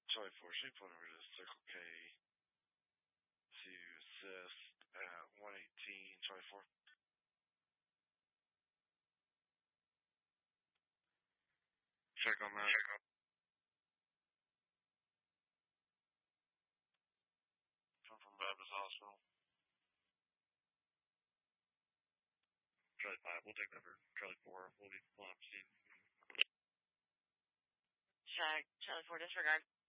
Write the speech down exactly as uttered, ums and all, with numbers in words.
Charlie four, she put over to Circle K to assist at one eighteen, Charlie four. Check on that. Check on. Come from Baptist Hospital. Charlie five, we'll take that for Charlie four. We'll be pulling up scene. Check. Charlie four, disregard.